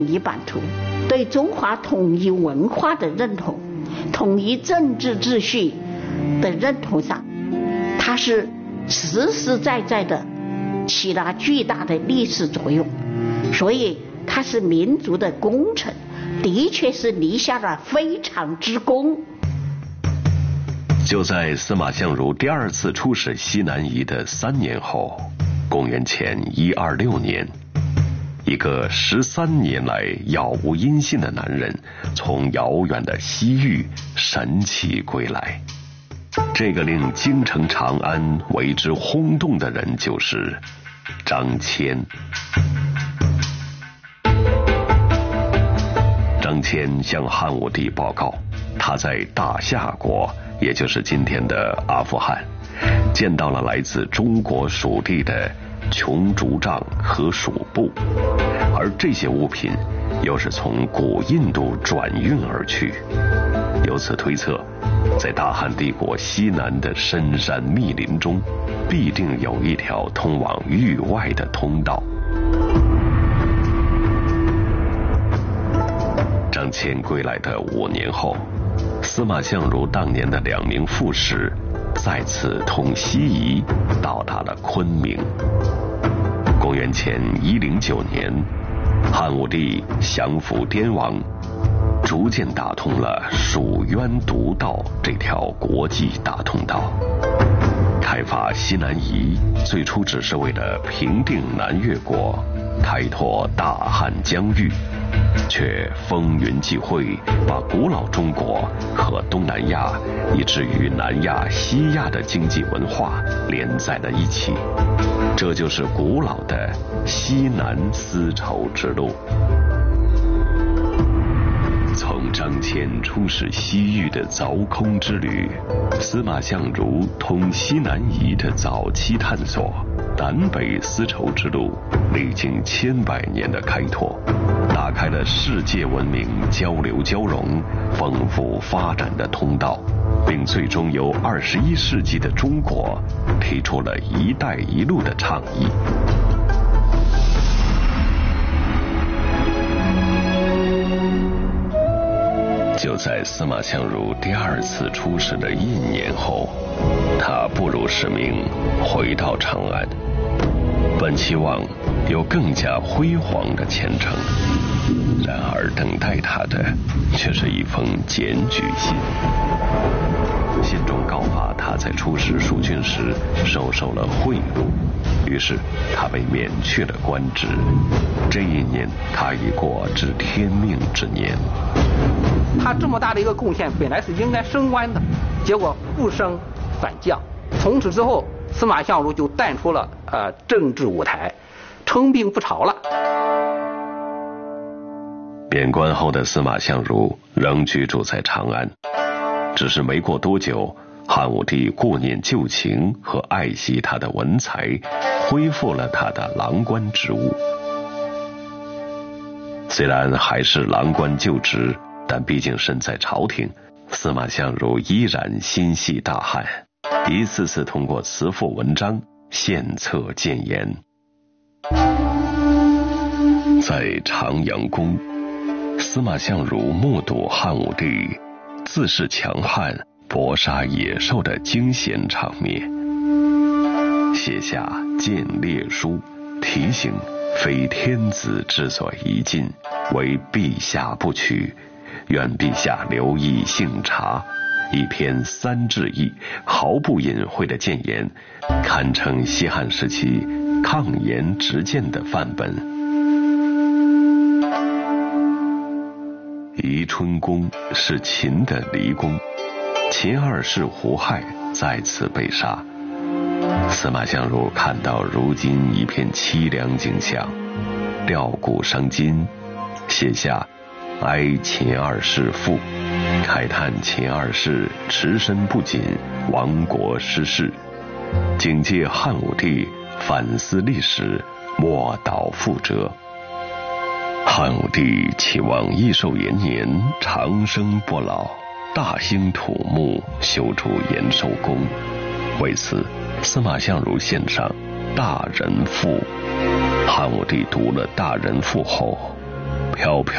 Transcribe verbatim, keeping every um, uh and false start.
一版图，对中华统一文化的认同、统一政治秩序的认同上，它是实实在在的起了巨大的历史作用，所以它是民族的功臣，的确是立下了非常之功。 就在司马相如第二次出使西南夷的三年后，公元前一二六年，一个十三年来杳无音信的男人从遥远的西域神奇归来。这个令京城长安为之轰动的人就是张骞。张骞向汉武帝报告，他在大夏国，也就是今天的阿富汗，见到了来自中国属地的琼竹杖和鼠布，而这些物品又是从古印度转运而去。由此推测，在大汉帝国西南的深山密林中，必定有一条通往域外的通道。张骞归来的五年后，司马相如当年的两名副使再次通西夷，到达了昆明。公元前一零九年，汉武帝降服滇王，逐渐打通了蜀渊独道这条国际大通道。开发西南夷最初只是为了平定南越国，开拓大汉疆域，却风云际会，把古老中国和东南亚以至于南亚、西亚的经济文化连在了一起。这就是古老的西南丝绸之路。从张骞出使西域的凿空之旅，司马相如通西南夷的早期探索，南北丝绸之路历经千百年的开拓，打开了世界文明交流交融、丰富发展的通道，并最终由二十一世纪的中国提出了一带一路的倡议。就在司马相如第二次出使的一年后，他不辱使命，回到长安，本期望有更加辉煌的前程。然而等待他的却是一封检举信，信中告发他在出使蜀郡时收受了贿赂，于是他被免去了官职。这一年他已过至天命之年。 他这么大的一个贡献，本来是应该升官的，结果不升反降。从此之后，司马相如就淡出了呃政治舞台，称病不朝了。 贬官后的司马相如仍居住在长安，只是没过多久，汉武帝顾念旧情和爱惜他的文才，恢复了他的郎官职务。虽然还是郎官就职，但毕竟身在朝廷，司马相如依然心系大汉，一次次通过辞赋文章献策谏言。在长阳宫，司马相如目睹汉武帝自恃强悍、搏杀野兽的惊险场面，写下谏列书，提醒非天子之所宜尽，唯陛下不取，愿陛下留意信察。一篇三至义、毫不隐晦的谏言，堪称西汉时期抗言直谏的范本。宜春宫是秦的离宫，秦二世胡亥在此被杀。司马相如看到如今一片凄凉景象，吊古伤今，写下哀秦二世父，慨叹秦二世持身不谨，亡国失势，警戒汉武帝反思历史，莫蹈覆辙。汉武帝期望益寿延年，长生不老，大兴土木，修筑延寿宫。为此，司马相如献上《大人赋》。汉武帝读了《大人赋》后， 飘飘